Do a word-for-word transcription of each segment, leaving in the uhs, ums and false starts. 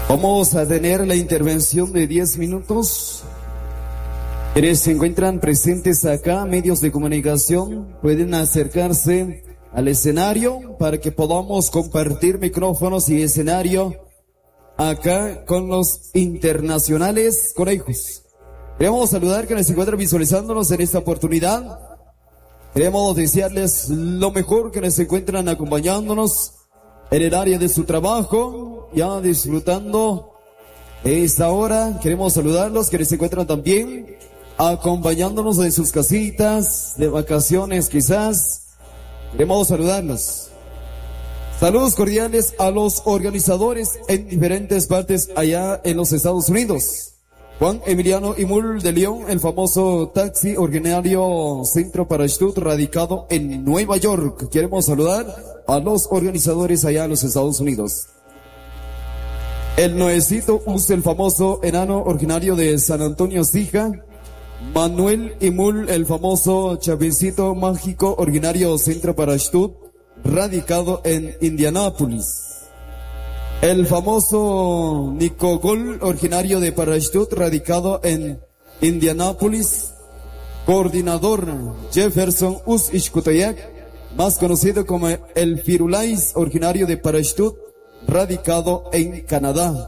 Vamos a tener la intervención de diez minutos. Quienes se encuentran presentes acá, medios de comunicación, pueden acercarse al escenario para que podamos compartir micrófonos y escenario acá con los internacionales conejos. Queremos saludar que nos encuentran visualizándonos en esta oportunidad. Queremos desearles lo mejor, que nos encuentran acompañándonos en el área de su trabajo, ya disfrutando esta hora. Queremos saludarlos, que se encuentran también acompañándonos en sus casitas, de vacaciones quizás. Queremos saludarlos. Saludos cordiales a los organizadores en diferentes partes allá en los Estados Unidos. Juan Emiliano Imul de León, el famoso taxi originario Centro Parachute, radicado en Nueva York. Queremos saludar a los organizadores allá en los Estados Unidos. El Noecito Us, el famoso enano originario de San Antonio Sija. Manuel Imul, el famoso Chavincito mágico originario Centro Parachute, radicado en Indianápolis. El famoso Nico Gol, originario de Parachute, radicado en Indianápolis. Coordinador Jefferson Us Ixcoteyac, más conocido como el Firulais, originario de Parachute, radicado en Canadá.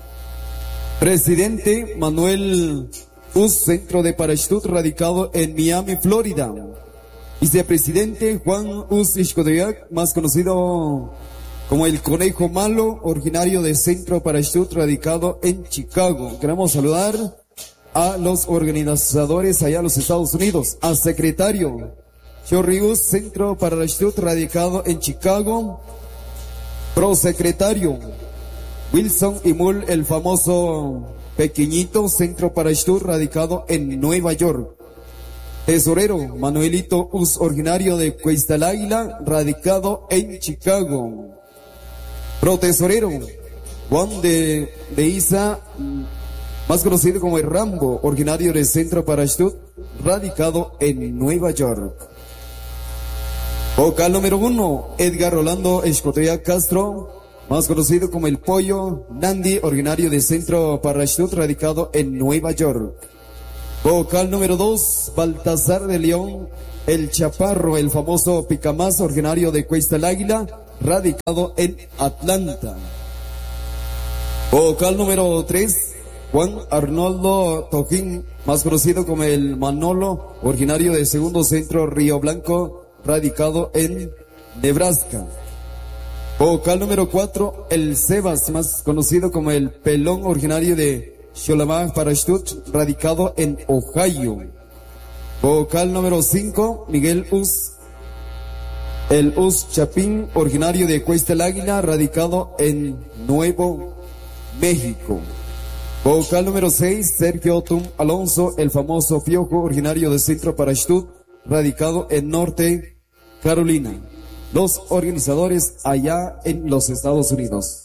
Presidente Manuel Us, Centro de Parachute, radicado en Miami, Florida. Vicepresidente Juan Us Ixcoteyac, más conocido como el Conejo Malo, originario de Centro Parachute, radicado en Chicago. Queremos saludar a los organizadores allá en los Estados Unidos. Al secretario Chorrius, Centro Parachute, radicado en Chicago. Prosecretario Wilson Imul, el famoso pequeñito Centro Parachute, radicado en Nueva York. Tesorero Manuelito Us, originario de Cuesta del Águila, radicado en Chicago. Protesorero Juan de, de Isa, más conocido como el Rambo, originario del Centro Parachute, radicado en Nueva York. Vocal número uno, Edgar Rolando Escotea Castro, más conocido como el Pollo Nandi, originario del Centro Parachute, radicado en Nueva York. Vocal número dos, Baltasar de León el Chaparro, el famoso Picamás, originario de Cuesta del Águila, radicado en Atlanta. Vocal número tres, Juan Arnoldo Tojín, más conocido como el Manolo, originario de Segundo Centro Río Blanco, radicado en Nebraska. Vocal número cuatro, el Sebas, más conocido como el Pelón, originario de Sholamag Parachute, radicado en Ohio. Vocal número cinco, Miguel Us, el Us Chapín, originario de Cuesta del Águila, radicado en Nuevo México. Vocal número seis, Sergio Tum Alonso, el famoso Piojo, originario de Centro Parachute, radicado en Norte Carolina. Los organizadores allá en los Estados Unidos.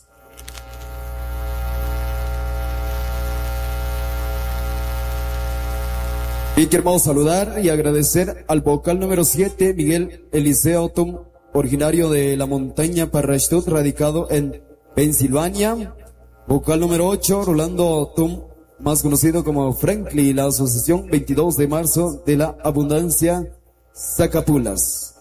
Y queremos saludar y agradecer al vocal número siete, Miguel Eliseo Tum, originario de la montaña Parachute, radicado en Pensilvania. Vocal número ocho, Rolando Tum, más conocido como Franklin, la asociación veintidós de marzo de la Abundancia, Zacapulas.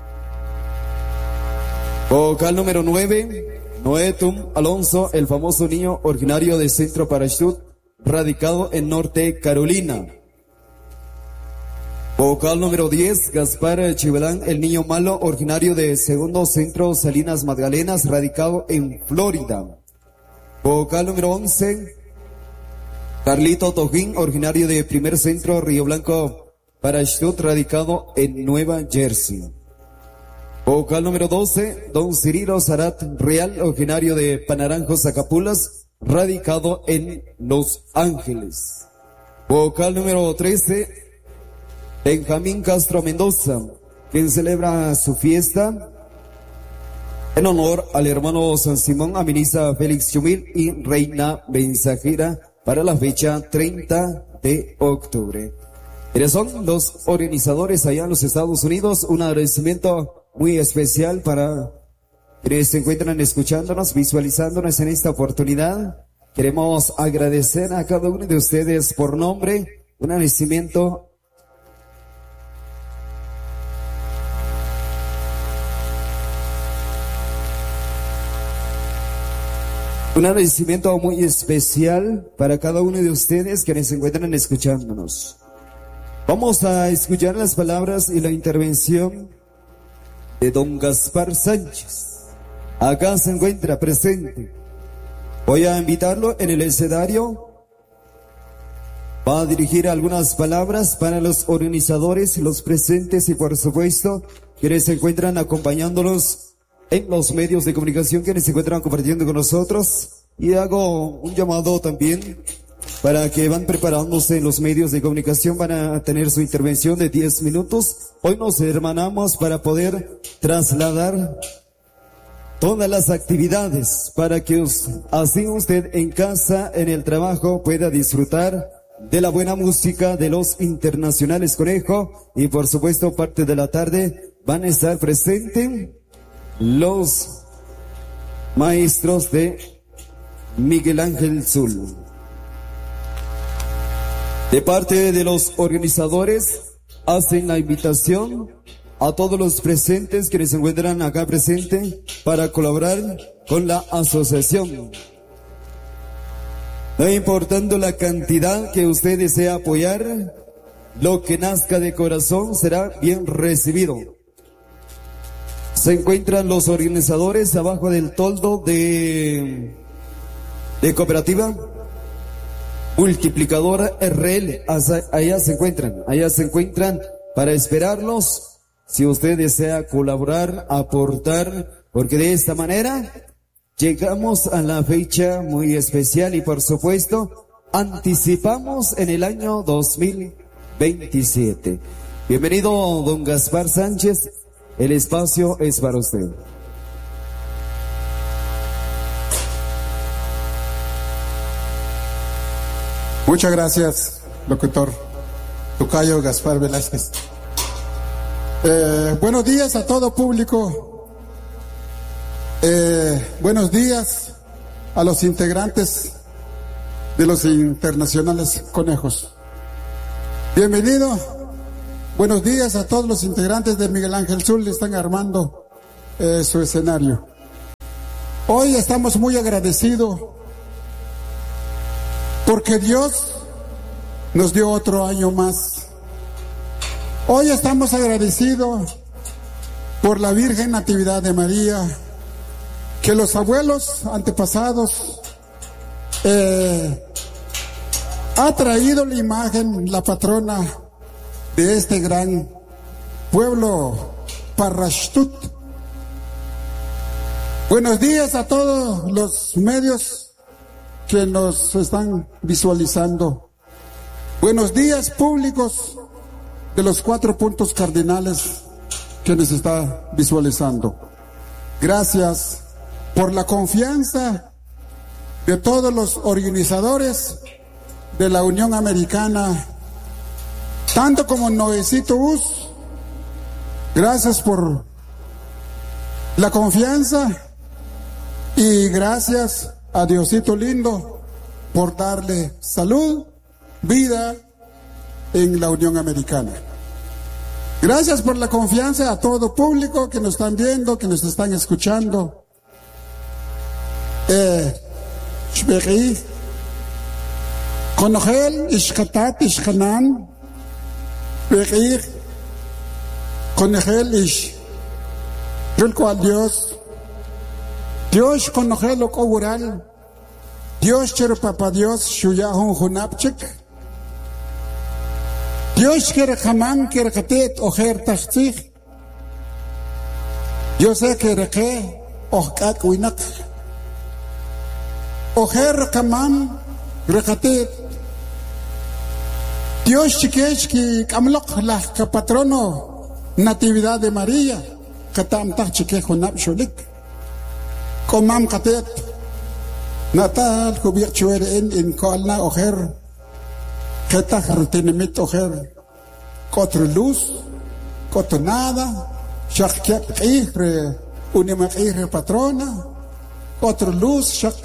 Vocal número nueve, Noé Tum Alonso, el famoso niño originario de Centro Parachute, radicado en Norte Carolina. Vocal número diez, Gaspar Chivelán, el niño malo, originario de Segundo Centro Salinas Magdalenas, radicado en Florida. Vocal número once, Carlito Tojín, originario de Primer Centro Río Blanco Parachute, radicado en Nueva Jersey. Vocal número doce, Don Cirilo Zarat Real, originario de Panaranjo, Zacapulas, radicado en Los Ángeles. Vocal número trece, Benjamín Castro Mendoza, quien celebra su fiesta en honor al hermano San Simón, Aminiza Félix Chumil y Reina Mensajera para la fecha treinta de octubre. Ellos son los organizadores allá en los Estados Unidos. Un agradecimiento muy especial para quienes se encuentran escuchándonos, visualizándonos en esta oportunidad. Queremos agradecer a cada uno de ustedes por nombre, un agradecimiento. Un agradecimiento muy especial para cada uno de ustedes que se encuentran escuchándonos. Vamos a escuchar las palabras y la intervención de don Gaspar Sánchez. Acá se encuentra presente. Voy a invitarlo en el escenario. Va a dirigir algunas palabras para los organizadores, los presentes y por supuesto quienes se encuentran acompañándolos en los medios de comunicación, quienes se encuentran compartiendo con nosotros. Y hago un llamado también para que van preparándose en los medios de comunicación, van a tener su intervención de diez minutos. Hoy nos hermanamos para poder trasladar todas las actividades para que así usted en casa, en el trabajo, pueda disfrutar de la buena música de los Internacionales Conejo. Y por supuesto, parte de la tarde van a estar presentes los maestros de Miguel Ángel Zul. De parte de los organizadores, hacen la invitación a todos los presentes que se encuentran acá presentes para colaborar con la asociación. No importando la cantidad que usted desea apoyar, lo que nazca de corazón será bien recibido. Se encuentran los organizadores abajo del toldo de, de cooperativa multiplicadora R L. Allá se encuentran, allá se encuentran para esperarlos. Si usted desea colaborar, aportar, porque de esta manera llegamos a la fecha muy especial y por supuesto anticipamos en el año dos mil veintisiete. Bienvenido, don Gaspar Sánchez. El espacio es para usted. Muchas gracias, locutor tocayo Gaspar Velázquez. Eh, buenos días a todo público. Eh, buenos días a los integrantes de los Internacionales Conejos. Bienvenido. Buenos días a todos los integrantes de Miguel Ángel Zul que están armando eh, su escenario. Hoy estamos muy agradecidos porque Dios nos dio otro año más. Hoy estamos agradecidos por la Virgen Natividad de María, que los abuelos antepasados eh, ha traído la imagen, la patrona de este gran pueblo Parrashtut. Buenos días a todos los medios que nos están visualizando. Buenos días públicos de los cuatro puntos cardinales que nos está visualizando. Gracias por la confianza de todos los organizadores de la Unión Americana, tanto como Noecito Us. Gracias por la confianza y gracias a Diosito lindo por darle salud, vida en la Unión Americana. Gracias por la confianza a todo público que nos están viendo, que nos están escuchando. Eh, Shberi, Konogel, Ishkatat, Ishkanan, Berir, Konogel, Ish, Rulco al Dios, Dios Konogel, Okobural, Dios Cher Papa Dios, Shuyahun Hunapchik, Dios quiere jamán, quiere catet, ojer tachtig. Yo sé que reque, ojkat winak. Ojer jamán, recatet. Dios chiquech que camloc la patrono Natividad de María, katam tach chique junap shulik. Comam catet. Natal kubir chuere en in kolna ojer. Ketach rutinimit ojer. Kotro luz, kotro nada, shak kiap ihre, unimak ihre patrona, kotro luz, shak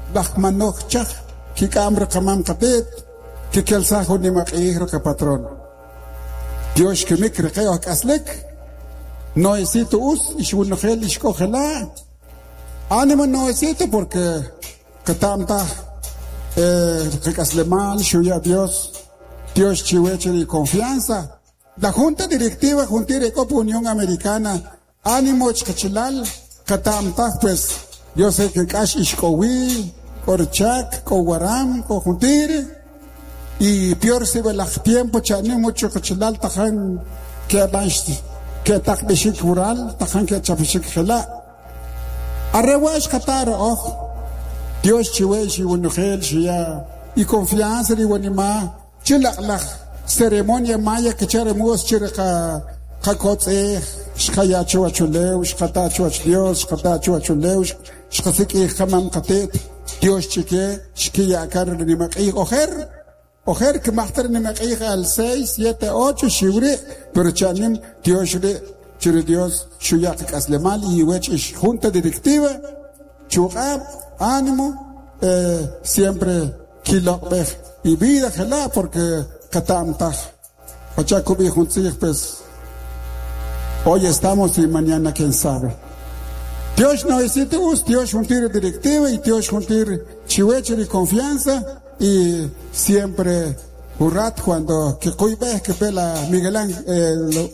Lakmanok chak, kikamra kamam katit, kikelsajo ni makihro ka patron. Dios que me creo que aslek, no necesito us, y si no gel, escógela. Ánimo no necesito porque que tanta, eh, que aslemal, shuya Dios, Dios chihueche de confianza. La Junta Directiva, Junta de Copa Unión Americana, ánimo chcachilal, que tanta, pues, yo sé que cash ishkowi, korchak, kowaram, kojuntir. Y peor se ve el tiempo, chane mucho cochilal, tajan que abansh, que takbishik rural, tajan que chapishik gela. Arrewash katar, oh, Dios chiwe, si unugel, si ya, y confianza, y wanima, chilak la ceremonia maya que charemos chirka, kakotse, shkaya chua chuleu, shkata chua Dios, shkata chua chuleu, shkasiki hamam katet, Dios chique, shkia kar ni mak, y ojer, ojer que más tarde me caiga al seis, siete, ocho, shibre, pero chanim, Dios le, chire Dios, shuyak aslemal y wech junta directiva, chukab, ánimo, eh, siempre kilokbeh y vida gela porque katam taj, pachakubi juntzig pues, hoy estamos y mañana quién sabe. Dios no necesita us, Dios juntir directiva y Dios juntir chiweche de confianza. Y siempre Urrat cuando que hoy ves que pela Miguel Ángel eh, lo,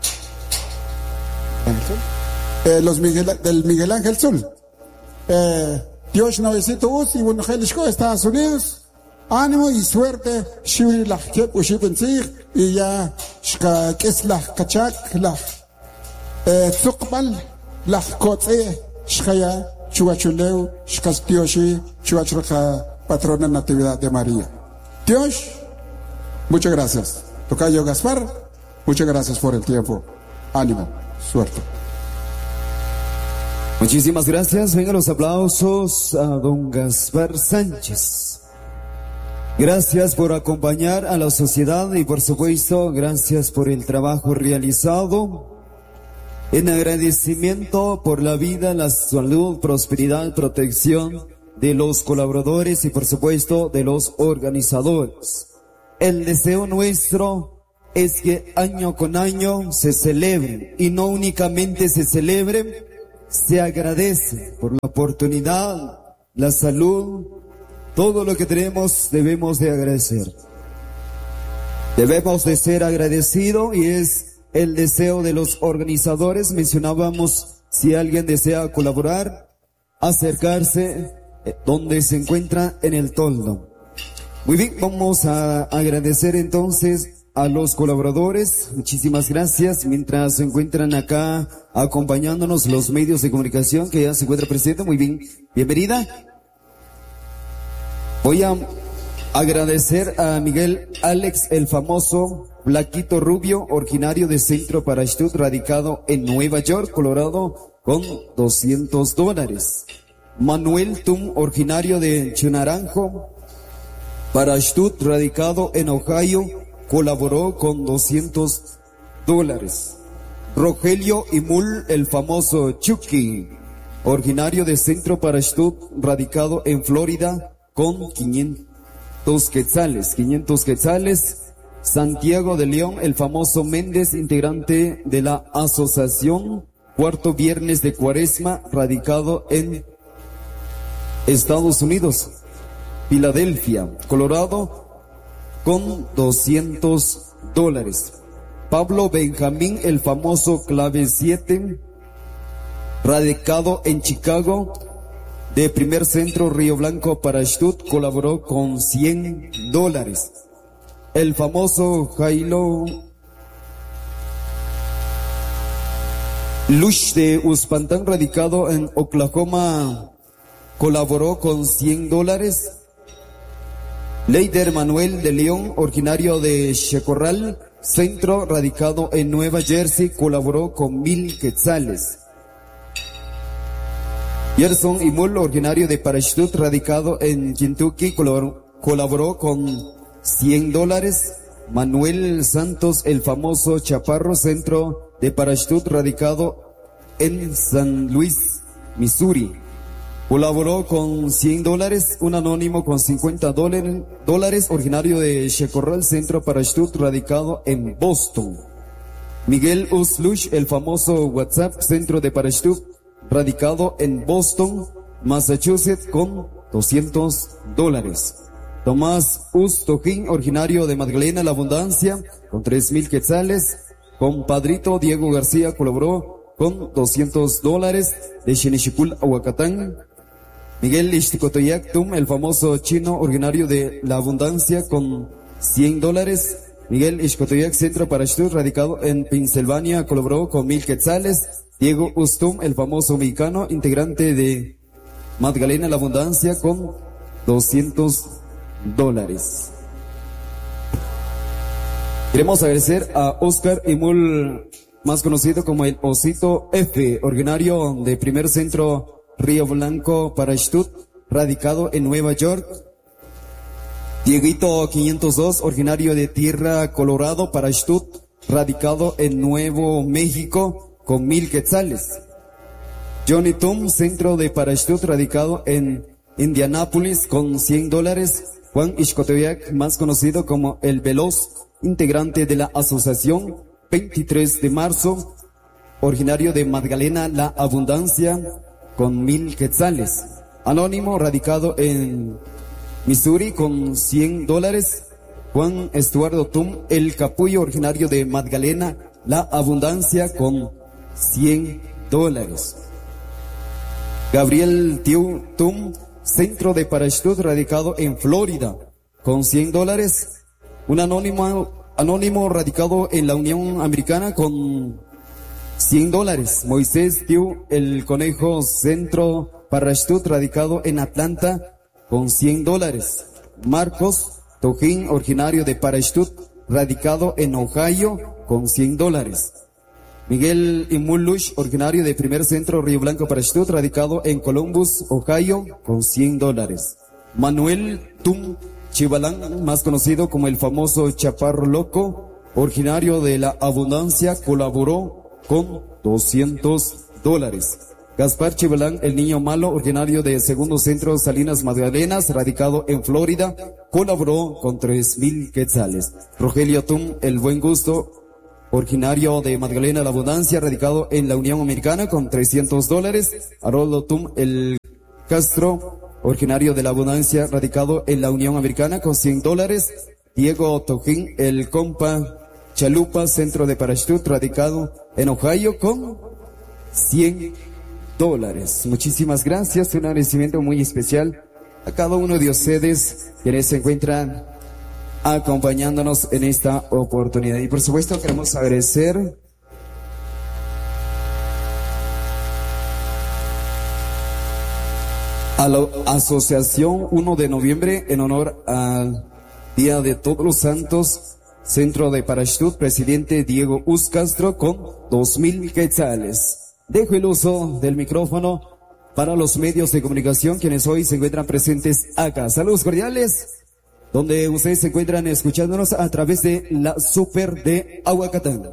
eh, los Miguel, del Miguel Ángel Sul eh, Dios no necesita us y bueno Estados Unidos ánimo y suerte shuri la kep ushibensig y ya shka kisla kachak la tsukbal la kotse shkaya chuachuleu shkastioshi chuachroka patrona Natividad de María. Dios, muchas gracias. Tocayo Gaspar, muchas gracias por el tiempo. Ánimo, suerte. Muchísimas gracias. Vengan los aplausos a don Gaspar Sánchez. Gracias por acompañar a la sociedad y por supuesto, gracias por el trabajo realizado. En agradecimiento por la vida, la salud, prosperidad, protección de los colaboradores y por supuesto de los organizadores. El deseo nuestro es que año con año se celebren y no únicamente se celebren, se agradece por la oportunidad, la salud, todo lo que tenemos debemos de agradecer. Debemos de ser agradecidos y es el deseo de los organizadores. Mencionábamos si alguien desea colaborar, acercarse donde se encuentra en el toldo. Muy bien, vamos a agradecer entonces a los colaboradores. Muchísimas gracias. Mientras se encuentran acá acompañándonos los medios de comunicación que ya se encuentra presente. Muy bien, bienvenida. Voy a agradecer a Miguel Alex, el famoso Blaquito Rubio, originario de Centro Parachute, radicado en Nueva York, Colorado, con doscientos dólares. Manuel Tum, originario de Chunaranjo, Parachute, radicado en Ohio, colaboró con doscientos dólares. Rogelio Imul, el famoso Chucky, originario de Centro Parachute, radicado en Florida, con quinientos quetzales. quinientos quetzales. Santiago de León, el famoso Méndez, integrante de la asociación Cuarto Viernes de Cuaresma, radicado en Estados Unidos, Filadelfia, Colorado, con doscientos dólares. Pablo Benjamín, el famoso Clave siete, radicado en Chicago, de Primer Centro Río Blanco Parachute, colaboró con cien dólares. El famoso Jailo Lush de Uspantán, radicado en Oklahoma, colaboró con cien dólares. Leider Manuel de León, originario de Checorral, Centro, radicado en Nueva Jersey, colaboró con mil quetzales. Gerson Imul, originario de Parachute, radicado en Kentucky, colaboró, colaboró con cien dólares. Manuel Santos, el famoso Chaparro, Centro de Parachute, radicado en San Luis, Missouri, Colaboró con cien dólares, un anónimo con cincuenta dólares, originario de Checorral, Centro Parachute, radicado en Boston. Miguel Uslush, el famoso WhatsApp, Centro de Parachute, radicado en Boston, Massachusetts, con doscientos dólares. Tomás Ustojín, originario de Magdalena La Abundancia, con tres mil quetzales. Compadrito Diego García colaboró con doscientos dólares de Xenichipul, Ahuacatán. Miguel Ixticotoyac Tum, el famoso chino originario de La Abundancia, con cien dólares. Miguel Ixticotoyac, Centro Parachute, radicado en Pensilvania, colaboró con mil quetzales. Diego Ustum, el famoso mexicano, integrante de Magdalena La Abundancia, con doscientos dólares. Queremos agradecer a Oscar Imul, más conocido como el Osito F, originario de Primer Centro Río Blanco Parachute, radicado en Nueva York. Dieguito quinientos dos, originario de Tierra Colorado Parachute, radicado en Nuevo México, con mil quetzales. Johnny Tum, Centro de Parachute, radicado en Indianápolis, con cien dólares. Juan Ixcotoyac, más conocido como el Veloz, integrante de la Asociación veintitrés de marzo, originario de Magdalena La Abundancia, con mil quetzales. Anónimo, radicado en Missouri, con cien dólares. Juan Estuardo Tum, el Capullo, originario de Magdalena La Abundancia, con cien dólares. Gabriel Tiu Tum, Centro de Parachute, radicado en Florida, con cien dólares. Un anónimo, anónimo radicado en la Unión Americana, con cien dólares. Moisés Tiu, el Conejo, Centro Parachute, radicado en Atlanta, con cien dólares. Marcos Tojín, originario de Parachute, radicado en Ohio, con cien dólares. Miguel Imulush, originario de Primer Centro Río Blanco Parachute, radicado en Columbus, Ohio, con cien dólares. Manuel Tum Chivalán, más conocido como el famoso Chaparro Loco, originario de La Abundancia, colaboró con doscientos dólares. Gaspar Chivalán, el Niño Malo, originario de Segundo Centro Salinas Magdalenas, radicado en Florida, colaboró con tres mil quetzales. Rogelio Tum, el Buen Gusto, originario de Magdalena La Abundancia, radicado en la Unión Americana, con trescientos dólares. Haroldo Tum, el Castro, originario de La Abundancia, radicado en la Unión Americana, con cien dólares. Diego Tojín, el Compa Chalupa, Centro de Parachute, radicado en Ohio, con cien dólares. Muchísimas gracias, un agradecimiento muy especial a cada uno de ustedes quienes se encuentran acompañándonos en esta oportunidad. Y por supuesto queremos agradecer a la Asociación uno de noviembre en honor al Día de Todos los Santos, Centro de Parachute, presidente Diego Us Castro, con dos mil quetzales. Dejo el uso del micrófono para los medios de comunicación quienes hoy se encuentran presentes acá. Saludos cordiales, donde ustedes se encuentran escuchándonos a través de la Super de Ahuacatán.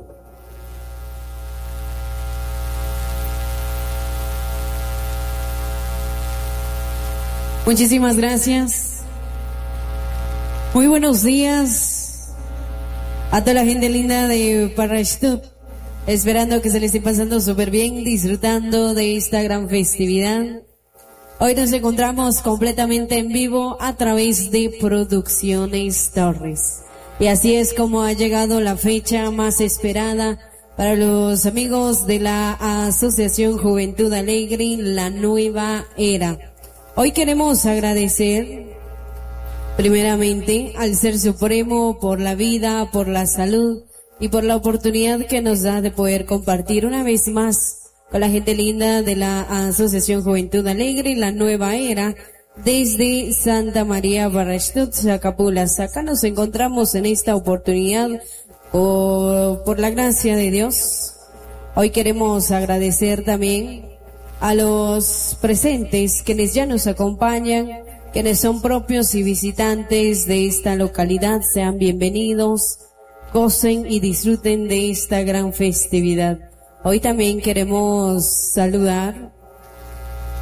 Muchísimas gracias. Muy buenos días a toda la gente linda de Parachute. Esperando que se le esté pasando súper bien, disfrutando de esta gran festividad. Hoy nos encontramos completamente en vivo a través de Producciones Torres. Y así es como ha llegado la fecha más esperada para los amigos de la Asociación Juventud Alegre, La Nueva Era. Hoy queremos agradecer primeramente al Ser Supremo por la vida, por la salud y por la oportunidad que nos da de poder compartir una vez más con la gente linda de la Asociación Juventud Alegre, La Nueva Era, desde Santa María Parachute, Zacapulas. Acá nos encontramos en esta oportunidad por, por la gracia de Dios. Hoy queremos agradecer también a los presentes, quienes ya nos acompañan, quienes son propios y visitantes de esta localidad. Sean bienvenidos, gocen y disfruten de esta gran festividad. Hoy también queremos saludar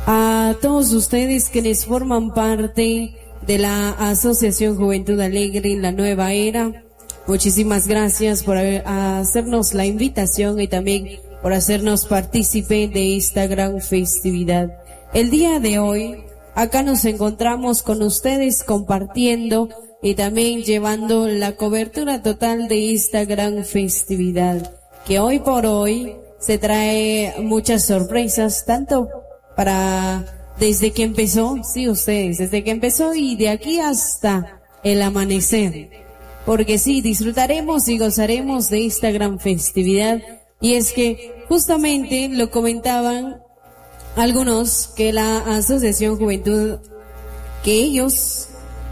A todos ustedes quienes forman parte de la Asociación Juventud Alegre en la Nueva Era, muchísimas gracias por hacernos la invitación y también por hacernos partícipe de esta gran festividad. El día de hoy, acá nos encontramos con ustedes compartiendo y también llevando la cobertura total de esta gran festividad, que hoy por hoy se trae muchas sorpresas, tanto para desde que empezó, sí ustedes, desde que empezó y de aquí hasta el amanecer, porque sí, disfrutaremos y gozaremos de esta gran festividad. Y es que justamente lo comentaban algunos, que la Asociación Juventud, que ellos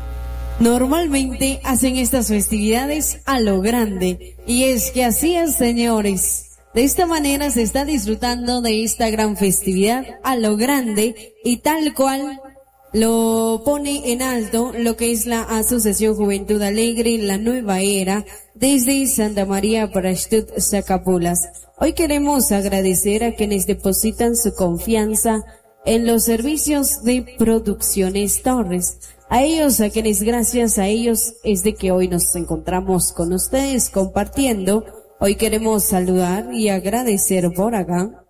normalmente hacen estas festividades a lo grande, y es que así es, señores. De esta manera se está disfrutando de esta gran festividad a lo grande, y tal cual lo pone en alto lo que es la Asociación Juventud Alegre en la Nueva Era desde Santa María Parashtut, Zacapulas. Hoy queremos agradecer a quienes depositan su confianza en los servicios de Producciones Torres. A ellos, a quienes gracias a ellos es de que hoy nos encontramos con ustedes compartiendo. Hoy queremos saludar y agradecer por acá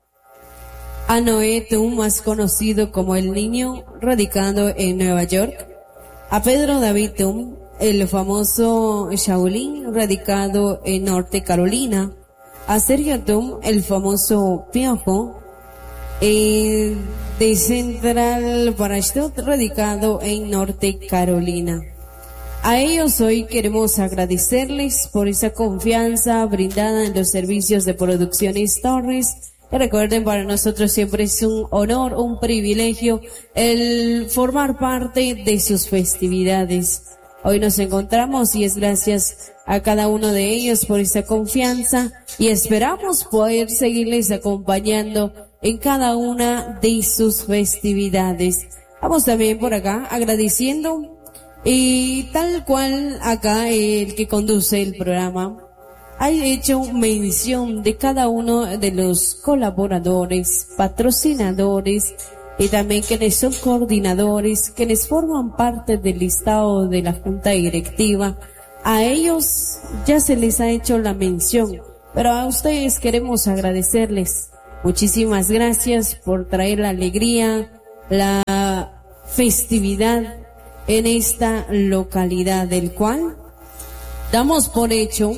a Noé Tum, más conocido como el Niño, radicado en Nueva York. A Pedro David Tum, el famoso Shaolin, radicado en Norte Carolina. A Sergio Tum, el famoso Piojo, eh, de Central Parashtut, radicado en Norte Carolina. A ellos hoy queremos agradecerles por esa confianza brindada en los servicios de Producciones Torres. Y recuerden, para nosotros siempre es un honor, un privilegio el formar parte de sus festividades. Hoy nos encontramos y es gracias a cada uno de ellos por esa confianza, y esperamos poder seguirles acompañando en cada una de sus festividades. Vamos también por acá agradeciendo, y tal cual acá el que conduce el programa ha hecho mención de cada uno de los colaboradores, patrocinadores y también quienes son coordinadores, quienes forman parte del listado de la Junta Directiva. A ellos ya se les ha hecho la mención, pero a ustedes queremos agradecerles. Muchísimas gracias por traer la alegría, la festividad en esta localidad, del cual damos por hecho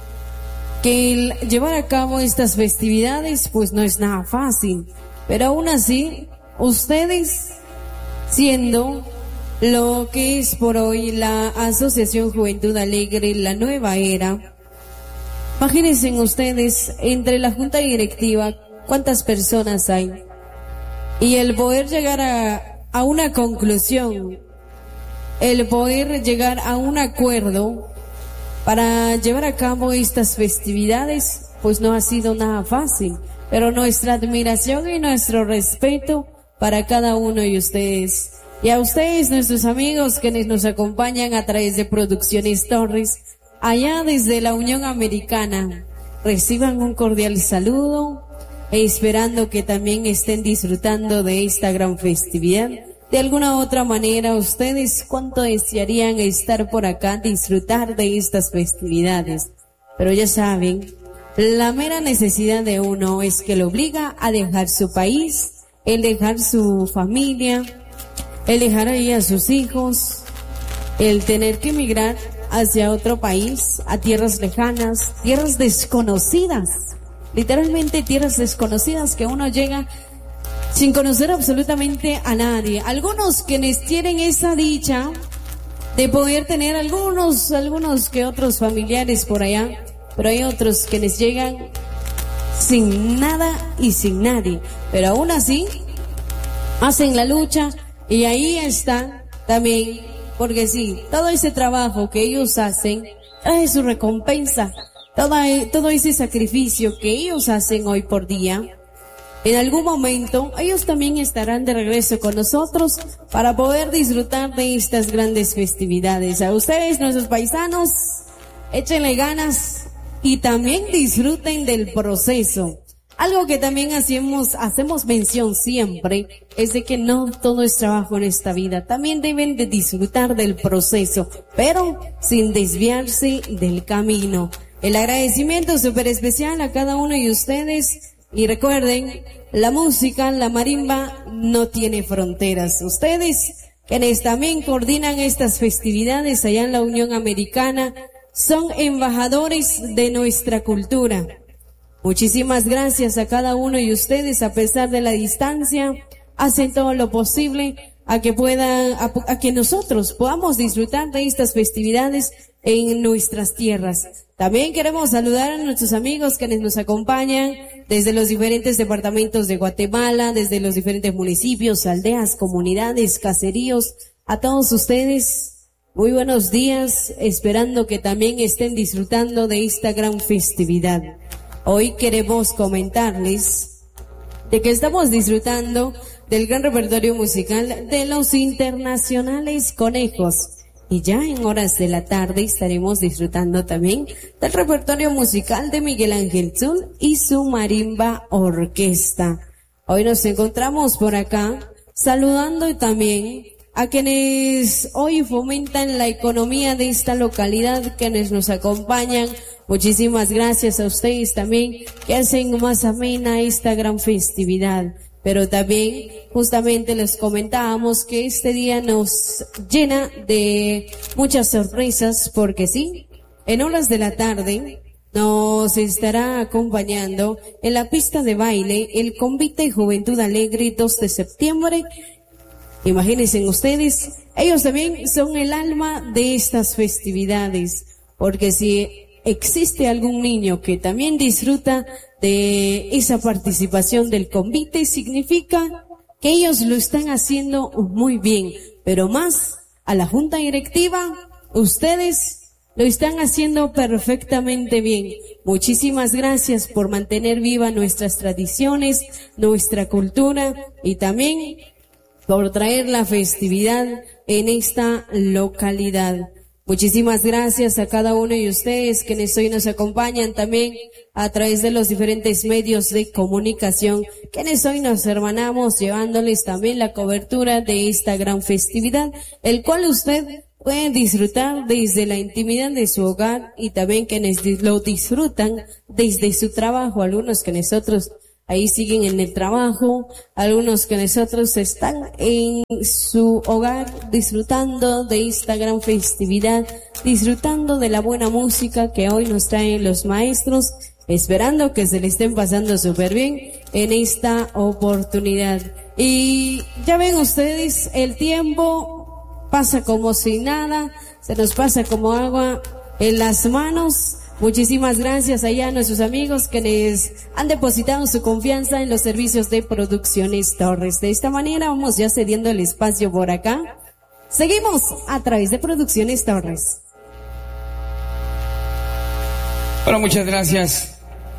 que el llevar a cabo estas festividades pues no es nada fácil, pero aún así ustedes, siendo lo que es por hoy la Asociación Juventud Alegre, la Nueva Era, imagínense ustedes, entre la Junta Directiva, cuántas personas hay, y el poder llegar a, a una conclusión, el poder llegar a un acuerdo para llevar a cabo estas festividades, pues no ha sido nada fácil, pero nuestra admiración y nuestro respeto para cada uno de ustedes. Y a ustedes, nuestros amigos, quienes nos acompañan a través de Producciones Torres, allá desde la Unión Americana, reciban un cordial saludo, esperando que también estén disfrutando de esta gran festividad. De alguna u otra manera, ustedes cuánto desearían estar por acá, disfrutar de estas festividades. Pero ya saben, la mera necesidad de uno es que lo obliga a dejar su país, el dejar su familia, el dejar ahí a sus hijos, el tener que emigrar hacia otro país, a tierras lejanas, tierras desconocidas, literalmente tierras desconocidas que uno llega sin conocer absolutamente a nadie. Algunos quienes tienen esa dicha de poder tener algunos, algunos que otros familiares por allá, pero hay otros quienes llegan sin nada y sin nadie, pero aún así hacen la lucha, y ahí están también, porque sí, todo ese trabajo que ellos hacen trae su recompensa, todo, todo ese sacrificio que ellos hacen hoy por día. En algún momento, ellos también estarán de regreso con nosotros para poder disfrutar de estas grandes festividades. A ustedes, nuestros paisanos, échenle ganas y también disfruten del proceso. Algo que también hacemos, hacemos mención siempre es de que no todo es trabajo en esta vida. También deben de disfrutar del proceso, pero sin desviarse del camino. El agradecimiento súper especial a cada uno de ustedes. Y recuerden, la música, la marimba no tiene fronteras. Ustedes, quienes también coordinan estas festividades allá en la Unión Americana, son embajadores de nuestra cultura. Muchísimas gracias a cada uno de ustedes, a pesar de la distancia, hacen todo lo posible a que puedan, a, a que nosotros podamos disfrutar de estas festividades en nuestras tierras. También queremos saludar a nuestros amigos que nos acompañan desde los diferentes departamentos de Guatemala, desde los diferentes municipios, aldeas, comunidades, caseríos. A todos ustedes, muy buenos días, esperando que también estén disfrutando de esta gran festividad. Hoy queremos comentarles de que estamos disfrutando del gran repertorio musical de los internacionales conejos. Y ya en horas de la tarde estaremos disfrutando también del repertorio musical de Miguel Ángel Zul y su marimba orquesta. Hoy nos encontramos por acá saludando también a quienes hoy fomentan la economía de esta localidad, quienes nos acompañan. Muchísimas gracias a ustedes también que hacen más amena esta gran festividad. Pero también justamente les comentábamos que este día nos llena de muchas sorpresas, porque sí, en horas de la tarde nos estará acompañando en la pista de baile el Convite Juventud Alegre dos de septiembre. Imagínense ustedes, ellos también son el alma de estas festividades, porque si existe algún niño que también disfruta de esa participación del convite, significa que ellos lo están haciendo muy bien, pero más a la junta directiva, ustedes lo están haciendo perfectamente bien. Muchísimas gracias por mantener viva nuestras tradiciones, nuestra cultura y también por traer la festividad en esta localidad. Muchísimas gracias a cada uno de ustedes quienes hoy nos acompañan también a través de los diferentes medios de comunicación, quienes hoy nos hermanamos llevándoles también la cobertura de esta gran festividad, el cual usted puede disfrutar desde la intimidad de su hogar y también quienes lo disfrutan desde su trabajo, algunos que nosotros ahí siguen en el trabajo, algunos que nosotros están en su hogar disfrutando de esta gran festividad, disfrutando de la buena música que hoy nos traen los maestros, esperando que se le estén pasando súper bien en esta oportunidad. Y ya ven ustedes, el tiempo pasa como si nada, se nos pasa como agua en las manos. Muchísimas gracias allá a nuestros amigos que les han depositado su confianza en los servicios de Producciones Torres. De esta manera vamos ya cediendo el espacio por acá. Seguimos a través de Producciones Torres. Bueno, muchas gracias.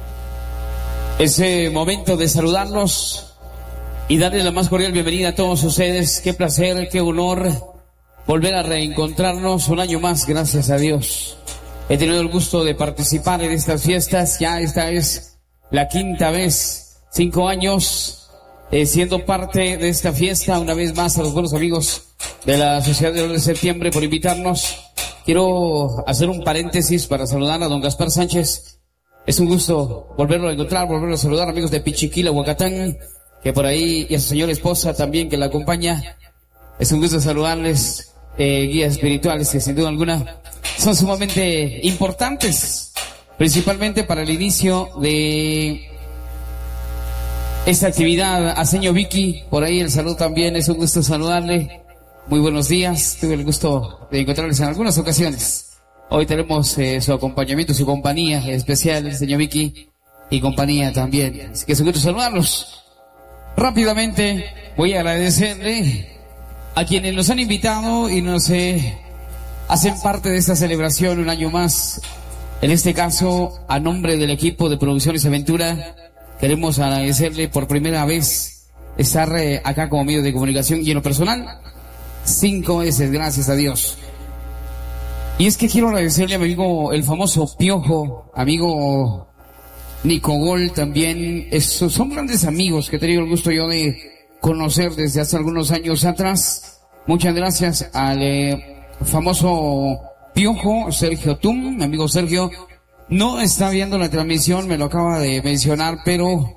Ese momento de saludarlos y darles la más cordial bienvenida a todos ustedes. Qué placer, qué honor volver a reencontrarnos un año más, gracias a Dios. He tenido el gusto de participar en estas fiestas, ya esta es la quinta vez, cinco años, eh, siendo parte de esta fiesta. Una vez más a los buenos amigos de la Sociedad de Septiembre por invitarnos. Quiero hacer un paréntesis para saludar a don Gaspar Sánchez. Es un gusto volverlo a encontrar, volverlo a saludar, amigos de Pichiquila, Huacatán, que por ahí, y a su señora esposa también que la acompaña. Es un gusto saludarles, eh, guías espirituales que sin duda alguna son sumamente importantes, principalmente para el inicio de esta actividad. A señor Vicky, por ahí el saludo también, es un gusto saludarle. Muy buenos días, tuve el gusto de encontrarles en algunas ocasiones. Hoy tenemos eh, su acompañamiento, su compañía especial, el señor Vicky y compañía también. Así que es un gusto saludarlos. Rápidamente voy a agradecerle a quienes nos han invitado y nos eh, hacen parte de esta celebración un año más. En este caso, a nombre del equipo de Producciones Aventura, queremos agradecerle por primera vez estar eh, acá como medio de comunicación y en lo personal, cinco veces, gracias a Dios. Y es que quiero agradecerle a mi amigo, el famoso Piojo, amigo Nico Gol también, es, son grandes amigos que he tenido el gusto yo de conocer desde hace algunos años atrás. Muchas gracias al eh, famoso Piojo, Sergio Tum, mi amigo Sergio. No está viendo la transmisión, me lo acaba de mencionar, pero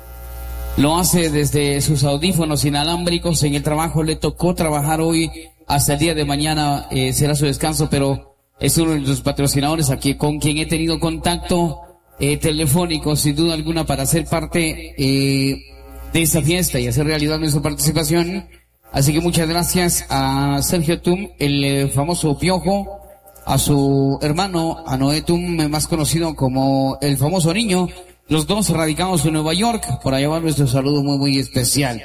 lo hace desde sus audífonos inalámbricos. En el trabajo le tocó trabajar hoy hasta el día de mañana, eh, será su descanso, pero es uno de los patrocinadores aquí con quien he tenido contacto eh, telefónico, sin duda alguna, para ser parte eh, de esta fiesta y hacer realidad nuestra participación. Así que muchas gracias a Sergio Tum, el eh, famoso Piojo, a su hermano, a Noé Tum, más conocido como el famoso Niño, los dos radicados en Nueva York. Por allá va nuestro saludo muy muy especial.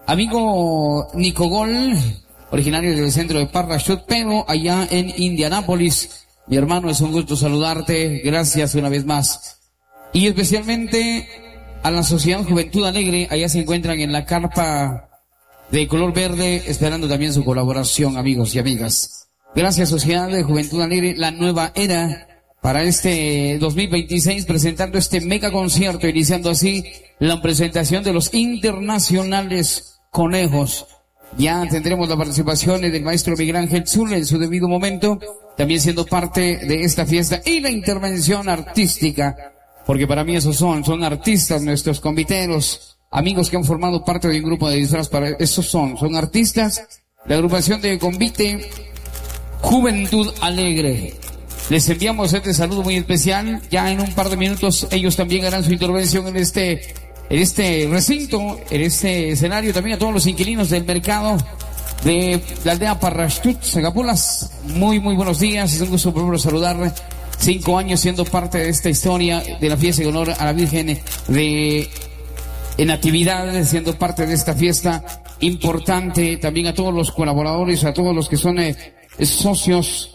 Amigo Nico Gol, originario del centro de Parachute, pero allá en Indianápolis. Mi hermano, es un gusto saludarte, gracias una vez más. Y especialmente a la Sociedad Juventud Alegre, allá se encuentran en la carpa de color verde, esperando también su colaboración, amigos y amigas. Gracias, Sociedad de Juventud Alegre, la nueva era para este dos mil veintiséis, presentando este mega concierto, iniciando así la presentación de los internacionales conejos. Ya tendremos la participación del maestro Miguel Ángel Zul en su debido momento, también siendo parte de esta fiesta, y la intervención artística, porque para mí esos son, son artistas, nuestros conviteros, amigos que han formado parte de un grupo de disfraz, para esos son, son artistas, la agrupación de convite Juventud Alegre. Les enviamos este saludo muy especial. Ya en un par de minutos ellos también harán su intervención en este, en este recinto, en este escenario. También a todos los inquilinos del mercado de la aldea Parachute, Sagapulas. Muy, muy buenos días. Es un gusto por saludar. Cinco años siendo parte de esta historia de la fiesta en honor a la Virgen de en Natividad, siendo parte de esta fiesta importante. También a todos los colaboradores, a todos los que son eh, socios,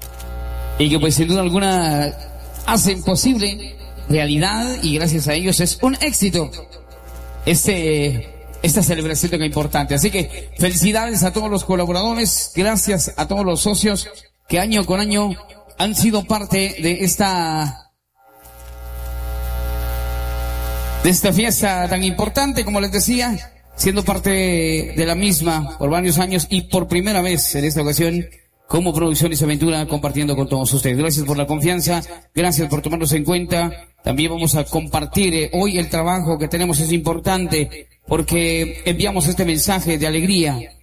y que pues sin duda alguna hacen posible realidad, y gracias a ellos es un éxito este esta celebración tan importante. Así que felicidades a todos los colaboradores, gracias a todos los socios que año con año han sido parte de esta de esta fiesta tan importante, como les decía, siendo parte de la misma por varios años y por primera vez en esta ocasión como Producciones Aventura, compartiendo con todos ustedes. Gracias por la confianza, gracias por tomarnos en cuenta. También vamos a compartir eh, hoy el trabajo que tenemos es importante, porque enviamos este mensaje de alegría,